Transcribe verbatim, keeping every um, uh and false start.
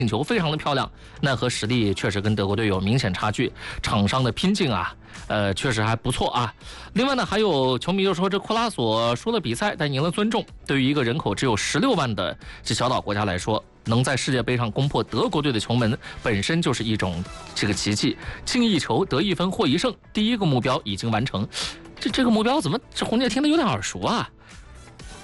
进球非常的漂亮，奈何实力确实跟德国队有明显差距，场上的拼劲啊，呃，确实还不错啊。另外呢，还有球迷就说这库拉索输了比赛，但赢了尊重。对于一个人口只有十六万的这小岛国家来说，能在世界杯上攻破德国队的球门，本身就是一种这个奇迹。进一球得一分获一胜，第一个目标已经完成。这这个目标怎么这红姐听得有点耳熟啊？